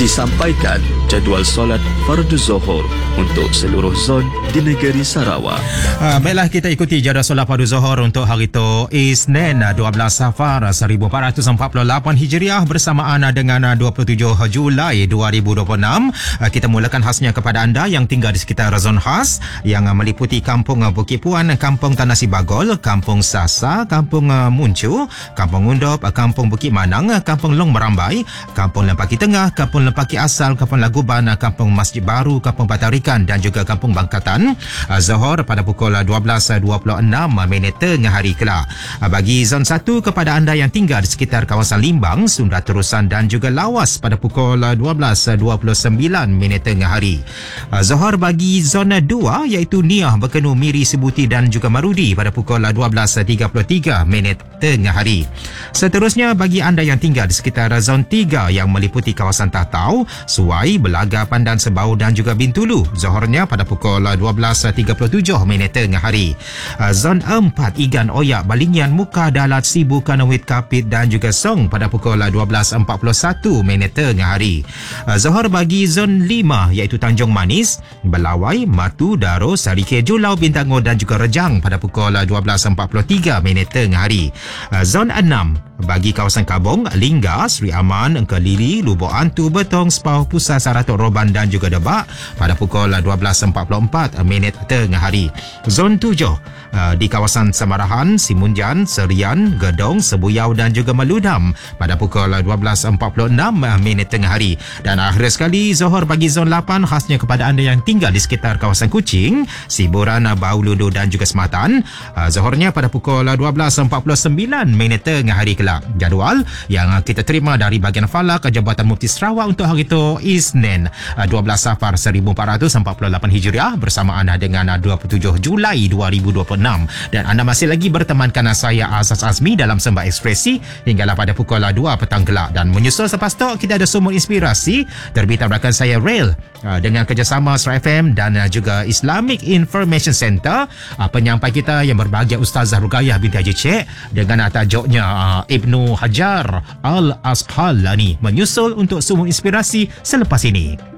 Disampaikan jadual solat fardu Zohor untuk seluruh zon di negeri Sarawak. Baiklah, kita ikuti jadual solat fardu Zohor untuk hari itu Isnin 12 Safar 1448 Hijriah bersamaan dengan 27 Julai 2026. Kita mulakan khasnya kepada anda yang tinggal di sekitar zon khas yang meliputi Kampung Bukit Puan, Kampung Tanah Sibagol, Kampung Sasa, Kampung Muncu, Kampung Undop, Kampung Bukit Manang, Kampung Long Merambai, Kampung Lempaki Tengah, Kampung Lempaki Asal, Kampung Laguban, Kampung Masjid Baru, Kampung Batarikan dan juga Kampung Bangkatan. Zohor pada pukul 12.26 tengah hari kelak. Bagi zon 1 kepada anda yang tinggal di sekitar kawasan Limbang, Sunda Terusan dan juga Lawas pada pukul 12.29 tengah hari. Zohor bagi zon 2 iaitu Niah, Bekenu, Miri, Sebuti dan juga Marudi pada pukul 12.33 tengah hari. Seterusnya bagi anda yang tinggal di sekitar zon 3 yang meliputi kawasan Tatau, Suai, Belaga, Pandan, Sebau dan juga Bintulu. Zohornya pada pukul 12.37 tengah hari. Zon 4 Igan, Oyak, Balingian, Muka, Dalat, Sibu, Kanawit, Kapit dan juga Song pada pukul 12.41 tengah hari. Zohor bagi zon 5 iaitu Tanjung Manis, Belawai, Matu, Daro, Sarike, Julau, Bintango dan juga Rejang pada pukul 12.43 tengah hari. Zon 6 bagi kawasan Kabong, Lingga, Sri Aman, Kelili, Lubuk Antu, Betong, Sepau, Pusat, Saratok, Roban dan juga Debak pada pukul 12.44 tengah hari. Zon 7 di kawasan Semarahan, Simunjan, Serian, Gedong, Sebuyau dan juga Meludam pada pukul 12.46 tengah hari. Dan akhir sekali Zohor bagi zon 8 khasnya kepada anda yang tinggal di sekitar kawasan Kuching, Siburan, Bauludu dan juga Sematan. Zohornya pada pukul 12.49 tengah hari kelak. Jadual yang kita terima dari bahagian Falak Jabatan Mufti Sarawak untuk hari itu Isnin 12 Safar 1448 Hijriah bersamaan dengan 27 Julai 2026. Dan anda masih lagi bertemankan saya Azaz Azmi dalam Sembah Ekspresi hinggalah pada pukul 2 petang kelak. Dan menyusul selepas itu kita ada sumber inspirasi terbitan rakan saya Rail dengan kerjasama Star FM dan juga Islamic Information Center. Penyampai kita yang berbahagia Ustazah Rugayah binti Haji Cik dengan tajuknya Ibnu Hajar Al-Asqalani menyusul untuk sumber inspirasi selepas ini.